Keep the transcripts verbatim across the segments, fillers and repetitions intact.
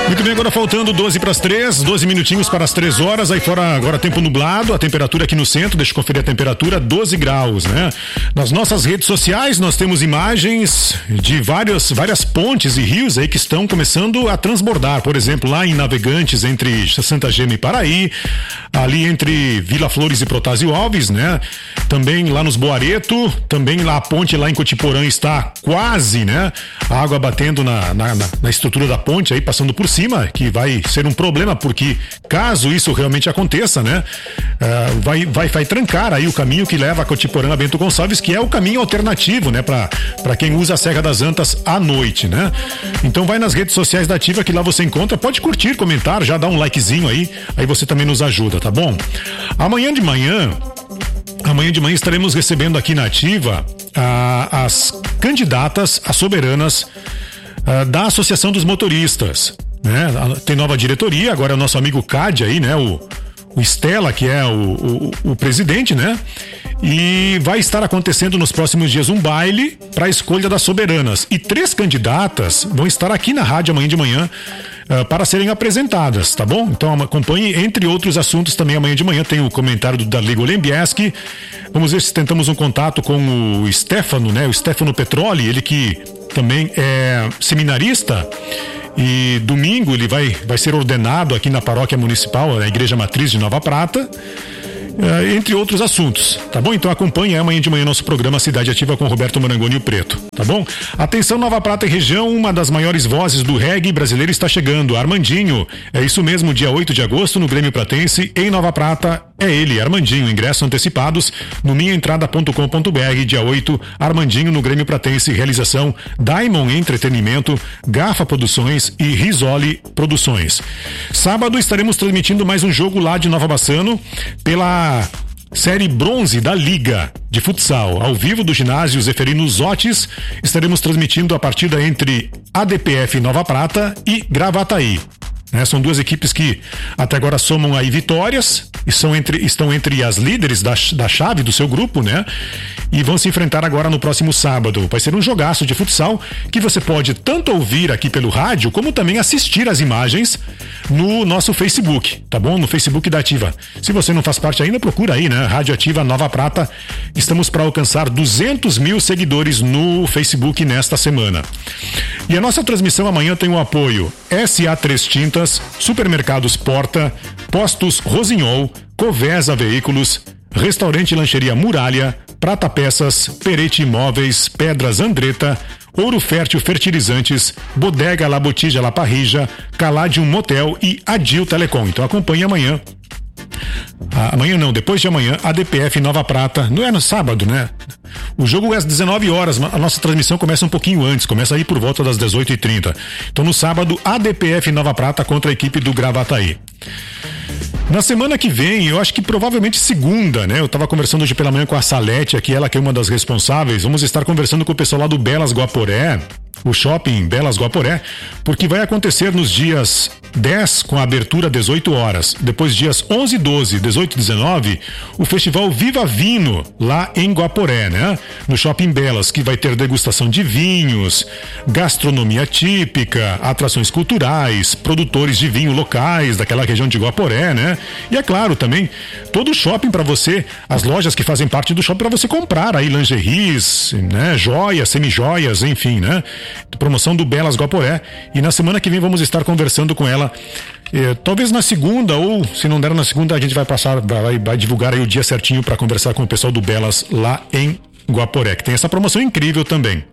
Muito bem, agora faltando doze para as três, doze minutinhos para as três horas, aí fora agora tempo nublado, a temperatura aqui no centro, deixa eu conferir a temperatura, doze graus, né? Nas nossas redes sociais nós temos imagens de várias, várias pontes e rios aí que estão começando a transbordar, por exemplo, lá em Navegantes, entre Santa Gema e Paraí, ali entre Vila Flores e Protásio Alves, né? Também lá nos Boareto, também lá a ponte lá em Cotiporã está quase, né? A água batendo na, na, na, na estrutura da ponte aí, passando por cima, que vai ser um problema, porque caso isso realmente aconteça, né? Uh, vai, vai, vai trancar aí o caminho que leva a Cotiporã a Bento Gonçalves, que é o caminho alternativo, né? Pra, pra quem usa a Serra das Antas à noite, né? Então vai nas redes sociais da Ativa que lá você encontra, pode curtir, comentar, já dá um likezinho aí, aí você também nos ajuda, tá bom? Amanhã de manhã, amanhã de manhã estaremos recebendo aqui na Ativa ah, as candidatas a soberanas ah, da Associação dos Motoristas, né? Tem nova diretoria, agora é o nosso amigo Cade aí, né? O, o Estela, que é o, o, o presidente, né? E vai estar acontecendo nos próximos dias um baile para a escolha das soberanas. E três candidatas vão estar aqui na rádio amanhã de manhã uh, para serem apresentadas, tá bom? Então acompanhe, entre outros assuntos, também amanhã de manhã tem o comentário do Darli Golembieski. Vamos ver se tentamos um contato com o Stefano, né? O Stefano Petroli, ele que também é seminarista. E domingo ele vai, vai ser ordenado aqui na paróquia municipal, na Igreja Matriz de Nova Prata, uh, entre outros assuntos, tá bom? Então acompanhe amanhã de manhã nosso programa Cidade Ativa com Roberto Marangoni e o Preto, tá bom? Atenção Nova Prata e região, uma das maiores vozes do reggae brasileiro está chegando, Armandinho, é isso mesmo, dia oito de agosto no Grêmio Pratense, em Nova Prata, é ele, Armandinho, ingressos antecipados no minha entrada ponto com ponto b r, dia oito, Armandinho no Grêmio Pratense, realização Diamond Entretenimento, Gafa Produções e Risoli Produções. Sábado estaremos transmitindo mais um jogo lá de Nova Bassano pela Série Bronze da Liga de Futsal, ao vivo do ginásio Zeferino Zotes, estaremos transmitindo a partida entre A D P F Nova Prata e Gravataí. Né, são duas equipes que até agora somam aí vitórias e são entre, estão entre as líderes da, da chave do seu grupo, né? E vão se enfrentar agora no próximo sábado. Vai ser um jogaço de futsal que você pode tanto ouvir aqui pelo rádio, como também assistir as imagens no nosso Facebook, tá bom? No Facebook da Ativa. Se você não faz parte ainda, procura aí, né? Rádio Ativa Nova Prata. Estamos para alcançar duzentos mil seguidores no Facebook nesta semana. E a nossa transmissão amanhã tem o apoio S A três Tintas, Supermercados Porta, Postos Rosinhol, Covesa Veículos, Restaurante e Lancheria Muralha, Prata Peças, Perete Imóveis, Pedras Andretta, Ouro Fértil Fertilizantes, Bodega La Botija La Parrija, Caladium Motel e Adil Telecom. Então acompanhe amanhã. Ah, amanhã não, depois de amanhã, A D P F Nova Prata, não é no sábado, né? O jogo é às dezenove horas, a nossa transmissão começa um pouquinho antes, começa aí por volta das dezoito e trinta. Então no sábado, A D P F Nova Prata contra a equipe do Gravataí. Na semana que vem, eu acho que provavelmente segunda, né? Eu tava conversando hoje pela manhã com a Salete aqui, ela que é uma das responsáveis. Vamos estar conversando com o pessoal lá do Belas Guaporé, o shopping Belas Guaporé, porque vai acontecer nos dias dez com a abertura às dezoito horas, depois dias onze, doze, dezoito e dezenove, o festival Viva Vino lá em Guaporé, né? No shopping Belas, que vai ter degustação de vinhos, gastronomia típica, atrações culturais, produtores de vinho locais daquela região de Guaporé, né? E é claro também todo o shopping para você, as lojas que fazem parte do shopping para você comprar aí lingeries, né? Joias, semijoias, enfim, né? Promoção do Belas Guaporé, e na semana que vem vamos estar conversando com ela, eh, talvez na segunda, ou se não der na segunda a gente vai passar, vai, vai divulgar aí o dia certinho para conversar com o pessoal do Belas lá em Guaporé, que tem essa promoção incrível também.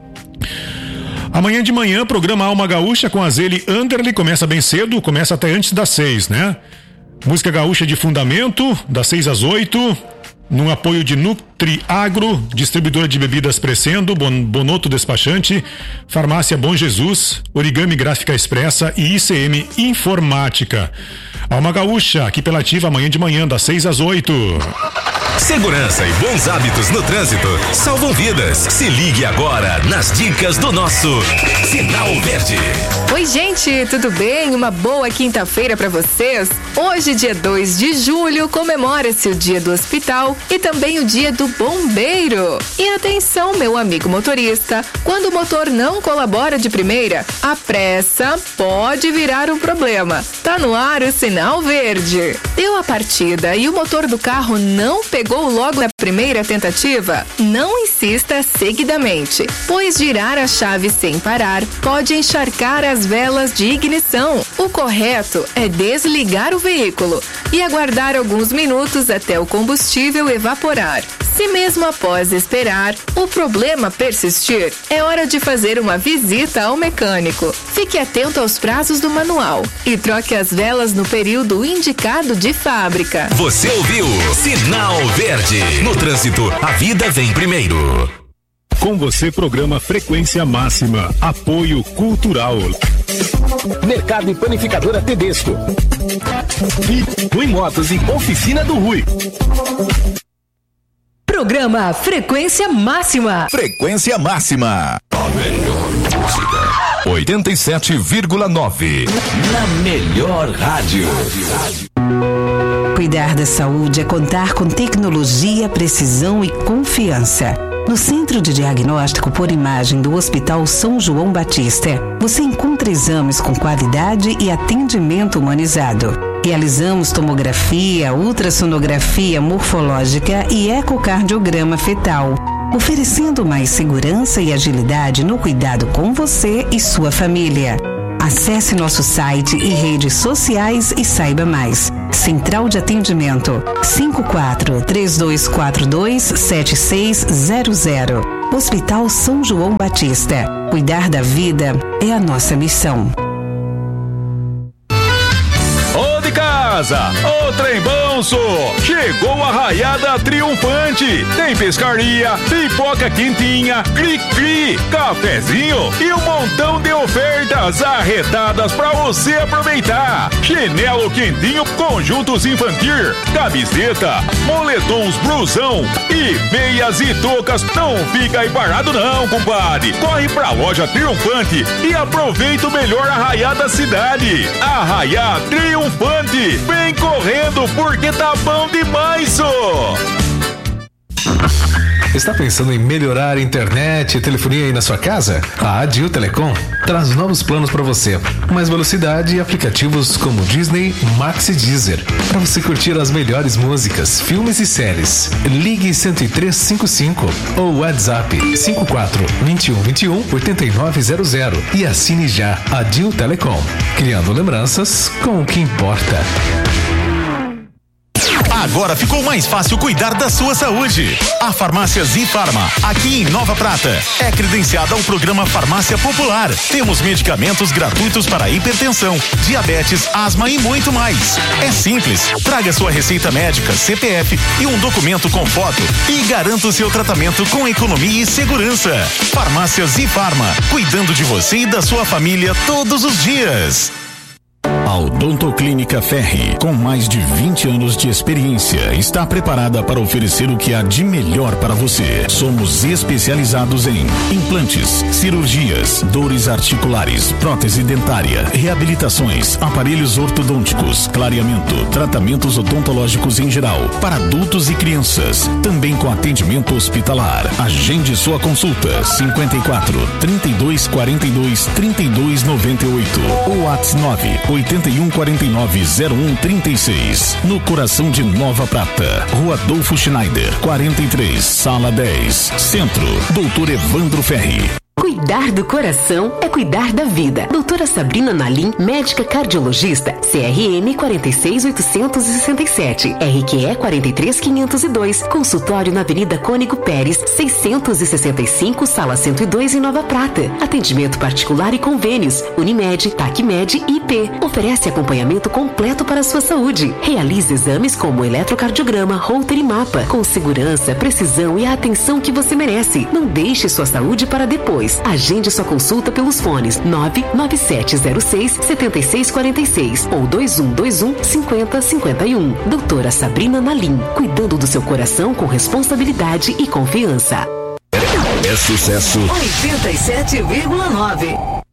Amanhã de manhã, programa Alma Gaúcha com a Zeli Anderle, começa bem cedo, começa até antes das seis, né? Música gaúcha de fundamento, das seis às oito, num apoio de Nutriagro, distribuidora de bebidas Crescendo, Bonoto Despachante, Farmácia Bom Jesus, Origami Gráfica Expressa e I C M Informática. Alma Gaúcha, aqui pela Ativa, amanhã de manhã, das seis às oito. Segurança e bons hábitos no trânsito salvam vidas. Se ligue agora nas dicas do nosso Sinal Verde. Oi, gente, tudo bem? Uma boa quinta-feira para vocês. Hoje, dia dois de julho, comemora-se o Dia do Hospital e também o Dia do Bombeiro. E atenção, meu amigo motorista, quando o motor não colabora de primeira, a pressa pode virar um problema. Tá no ar o Sinal Verde. Deu a partida e o motor do carro não pegou logo na primeira tentativa? Não insista seguidamente, pois girar a chave sem parar pode encharcar as velas de ignição. O correto é desligar o veículo e aguardar alguns minutos até o combustível evaporar. Se mesmo após esperar o problema persistir, é hora de fazer uma visita ao mecânico. Fique atento aos prazos do manual e troque as velas no período indicado de fábrica. Você ouviu Sinal Verde. No trânsito, a vida vem primeiro. Com você, programa Frequência Máxima. Apoio Cultural. Mercado e Panificadora Tedesco. E Rui Motos e Oficina do Rui. Programa Frequência Máxima. Frequência Máxima. A melhor música. oitenta e sete vírgula nove. Na melhor rádio. Cuidar da saúde é contar com tecnologia, precisão e confiança. No Centro de Diagnóstico por Imagem do Hospital São João Batista, você encontra exames com qualidade e atendimento humanizado. Realizamos tomografia, ultrassonografia morfológica e ecocardiograma fetal, oferecendo mais segurança e agilidade no cuidado com você e sua família. Acesse nosso site e redes sociais e saiba mais. Central de Atendimento cinco quatro três dois quatro dois sete seis zero zero. Hospital São João Batista. Cuidar da vida é a nossa missão. Ô de casa, ô trem bonso, chegou a raiada triunfante. Tem pescaria, pipoca quentinha, cri-cri, cafezinho e um montão de ofertas arretadas pra você aproveitar. Chinelo quentinho, conjuntos infantil, camiseta, moletons, blusão e meias e toucas. Não fica aí parado não, compadre. Corre pra loja Triunfante e aproveita o melhor arraiá da cidade. Arraiá Triunfante. Vem correndo porque tá bom demais, só. Está pensando em melhorar a internet e telefonia aí na sua casa? A Adil Telecom traz novos planos para você. Mais velocidade e aplicativos como Disney, Max e Deezer. Para você curtir as melhores músicas, filmes e séries. Ligue cento e três cinquenta e cinco ou WhatsApp cinco quatro dois um dois um oito nove zero zero e assine já Adil Telecom. Criando lembranças com o que importa. Agora ficou mais fácil cuidar da sua saúde. A Farmácia Zifarma, aqui em Nova Prata, é credenciada ao programa Farmácia Popular. Temos medicamentos gratuitos para hipertensão, diabetes, asma e muito mais. É simples. Traga sua receita médica, C P F e um documento com foto e garanta o seu tratamento com economia e segurança. Farmácia Zifarma, cuidando de você e da sua família todos os dias. A Odontoclínica Ferri, com mais de vinte anos de experiência, está preparada para oferecer o que há de melhor para você. Somos especializados em implantes, cirurgias, dores articulares, prótese dentária, reabilitações, aparelhos ortodônticos, clareamento, tratamentos odontológicos em geral, para adultos e crianças, também com atendimento hospitalar. Agende sua consulta cinquenta e quatro, trinta e dois, quarenta e dois, trinta e dois, noventa e oito ou WhatsApp nove oitenta e um, quarenta e nove, zero um, trinta e seis. No coração de Nova Prata, Rua Adolfo Schneider, quarenta e três, Sala dez, Centro, Doutor Evandro Ferri. Cuidar do coração é cuidar da vida. Doutora Sabrina Nalim, médica cardiologista, C R M quatro seis oito seis sete, R Q E quatro três quinhentos e dois, consultório na Avenida Cônigo Pérez, seiscentos e sessenta e cinco, Sala cento e dois, em Nova Prata. Atendimento particular e convênios, Unimed, Tacmed e I P. Oferece acompanhamento completo para a sua saúde. Realize exames como eletrocardiograma, Holter e mapa, com segurança, precisão e a atenção que você merece. Não deixe sua saúde para depois. Exames. Agende sua consulta pelos fones nove nove sete zero seis sete seis quatro seis ou dois um dois um cinco zero cinco um. Doutora Sabrina Nalim, cuidando do seu coração com responsabilidade e confiança. É sucesso. oitenta e sete vírgula nove.